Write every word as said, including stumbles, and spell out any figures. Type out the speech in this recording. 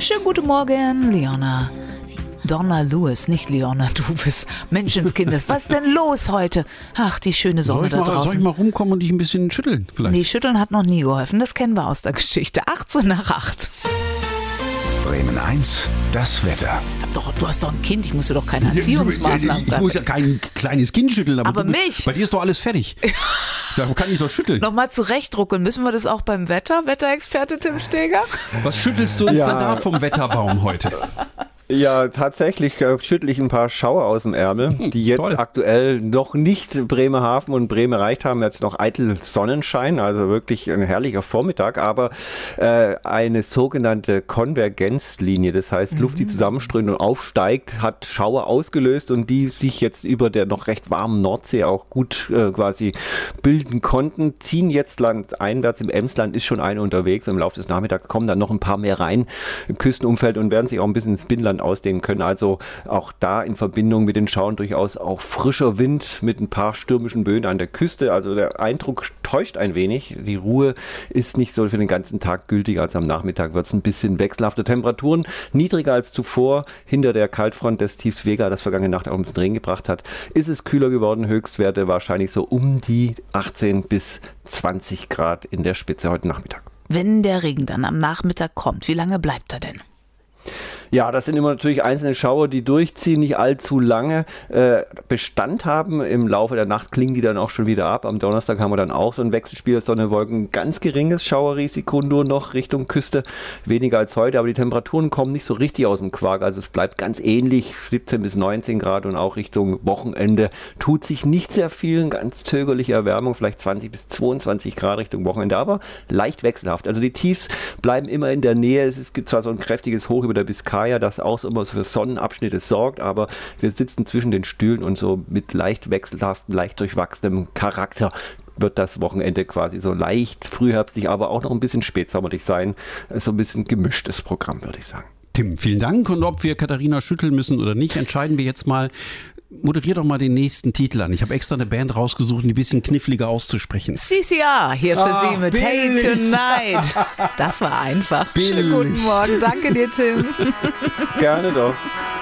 Schönen guten Morgen, Leona. Donna Lewis, nicht Leona, du bist Menschenskinders. Was ist denn los heute? Ach, die schöne Sonne da mal, draußen. Soll ich mal rumkommen und dich ein bisschen schütteln vielleicht? Nee, schütteln hat noch nie geholfen. Das kennen wir aus der Geschichte. achtzehn nach acht. Bremen eins, das Wetter. Doch, du hast doch ein Kind, ich muss dir doch keine Erziehungsmaßnahmen Ich, ich, ich muss ja kein kleines Kind schütteln, aber, aber du bist, mich. Bei dir ist doch alles fertig. Da kann ich doch schütteln. Nochmal zurechtdrucken. Müssen wir das auch beim Wetter, Wetterexperte Tim Steger? Was schüttelst du uns Ja. denn da vom Wetterbaum heute? Ja, tatsächlich äh, schüttle ich ein paar Schauer aus dem Ärmel, die jetzt Toll. aktuell noch nicht Bremerhaven und Bremen erreicht haben. Jetzt noch eitel Sonnenschein, also wirklich ein herrlicher Vormittag, aber äh, eine sogenannte Konvergenzlinie, das heißt Luft, die zusammenströmt und aufsteigt, hat Schauer ausgelöst und die sich jetzt über der noch recht warmen Nordsee auch gut äh, quasi bilden konnten, ziehen jetzt landeinwärts. Im Emsland ist schon eine unterwegs. Im Laufe des Nachmittags kommen dann noch ein paar mehr rein im Küstenumfeld und werden sich auch ein bisschen ins Binnenland ausdehnen können. Also auch da in Verbindung mit den Schauern durchaus auch frischer Wind mit ein paar stürmischen Böen an der Küste. Also der Eindruck täuscht ein wenig. Die Ruhe ist nicht so für den ganzen Tag gültig. Also am Nachmittag wird es ein bisschen wechselhafte Temperaturen. Niedriger als zuvor. Hinter der Kaltfront des Tiefs Vega, das vergangene Nacht auch ein bisschen Regen gebracht hat, ist es kühler geworden. Höchstwerte wahrscheinlich so um die achtzehn bis zwanzig Grad in der Spitze heute Nachmittag. Wenn der Regen dann am Nachmittag kommt, wie lange bleibt er denn? Ja, das sind immer natürlich einzelne Schauer, die durchziehen, nicht allzu lange äh, Bestand haben. Im Laufe der Nacht klingen die dann auch schon wieder ab. Am Donnerstag haben wir dann auch so ein Wechselspiel aus Sonne, Wolken. Ganz geringes Schauerrisiko nur noch Richtung Küste. Weniger als heute, aber die Temperaturen kommen nicht so richtig aus dem Quark. Also es bleibt ganz ähnlich, siebzehn bis neunzehn Grad und auch Richtung Wochenende tut sich nicht sehr viel. Ganz zögerliche Erwärmung, vielleicht zwanzig bis zweiundzwanzig Grad Richtung Wochenende, aber leicht wechselhaft. Also die Tiefs bleiben immer in der Nähe. Es gibt zwar so ein kräftiges Hoch über der Biskaya, das auch immer für Sonnenabschnitte sorgt, aber wir sitzen zwischen den Stühlen und so mit leicht wechselhaftem, leicht durchwachsenem Charakter wird das Wochenende quasi so leicht frühherbstlich, aber auch noch ein bisschen spätsommerlich sein. So ein bisschen gemischtes Programm, würde ich sagen. Tim, vielen Dank. Und ob wir Katharina schütteln müssen oder nicht, entscheiden wir jetzt mal. Moderier doch mal den nächsten Titel an. Ich habe extra eine Band rausgesucht, die ein bisschen kniffliger auszusprechen. C C R hier für Ach, Sie mit Hey billig. Tonight. Das war einfach. Billig. Schönen guten Morgen. Danke dir, Tim. Gerne doch.